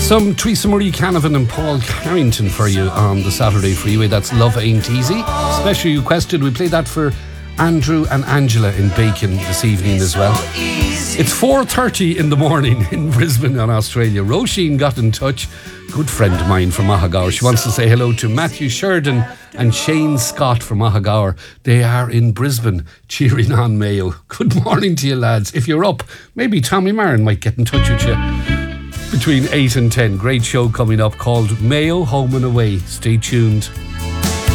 Some Teresa Marie Canavan and Paul Carrington for you on the Saturday Freeway. That's Love Ain't Easy. Special requested. We played that for Andrew and Angela in Bacon this evening as well. It's 4:30 in the morning in Brisbane in Australia. Roisin got in touch. Good friend of mine from Mahagaur. She wants to say hello to Matthew Sheridan and Shane Scott from Mahagaur. They are in Brisbane cheering on Mayo. Good morning to you, lads. If you're up, maybe Tommy Marin might get in touch with you between 8 and 10. Great show coming up called Mayo Home and Away. Stay tuned.